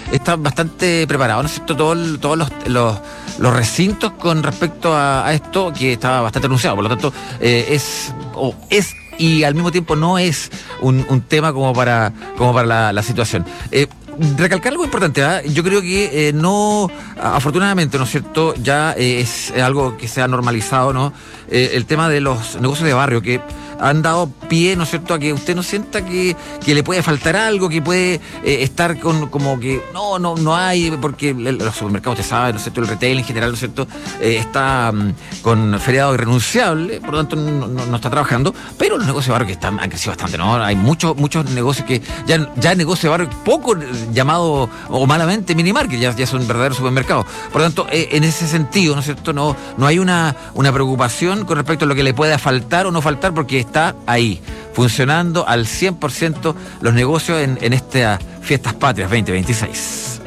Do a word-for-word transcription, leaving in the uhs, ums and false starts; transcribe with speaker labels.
Speaker 1: está bastante preparado, ¿no es cierto? Todo el, todos los, los, los recintos con respecto a, a esto, que estaba bastante anunciado, por lo tanto, eh, es, o es y al mismo tiempo no es un, un tema como para, como para la, la situación. Eh, Recalcar algo importante, ¿eh? Yo creo que eh, no, afortunadamente, ¿no es cierto? Ya eh, es algo que se ha normalizado, ¿no? Eh, el tema de los negocios de barrio, que han dado pie, ¿no es cierto?, a que usted no sienta que, que le puede faltar algo, que puede eh, estar con como que no, no, no hay, porque los supermercados, usted sabe, ¿no es cierto?, el retail en general, ¿no es cierto?, eh, está um, con feriado irrenunciable, por lo tanto no, no, no está trabajando, pero los negocios de barrio que están, han crecido bastante, ¿no? Hay muchos, muchos negocios que ya, ya negocios de barrio poco llamado o malamente minimarket, ya, ya son verdaderos supermercados. Por lo tanto, eh, en ese sentido, ¿no es cierto?, no, no hay una, una preocupación con respecto a lo que le pueda faltar o no faltar, porque está ahí, funcionando al cien por ciento los negocios en, en estas fiestas patrias veinte veintiséis.